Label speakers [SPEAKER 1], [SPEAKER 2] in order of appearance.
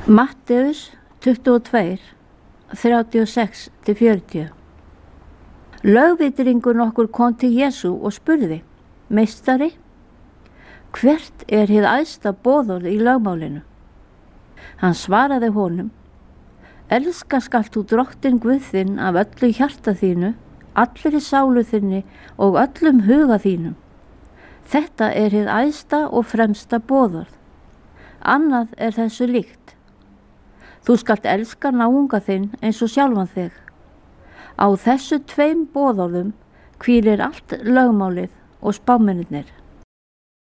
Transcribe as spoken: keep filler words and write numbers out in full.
[SPEAKER 1] Matteus tuttugu og tvö, þrjátíu og sex til fjörutíu. Lögvitringur nokkur kom til Jesú og spurði: Meistari, hvert er hið æðsta boðorð í lögmálinu? Hann svaraði honum: Elska skalt þú drottinn Guð þinn af öllu hjarta þínu, allri sálu þinni og öllum huga þínum. Þetta er hið æðsta og fremsta boðorð. Annað er þessu líkt. Þú skalt elska náunga þinn eins og sjálfan þig. Á þessu tveim boðorðum hvílir allt lögmálið og spámennirnir.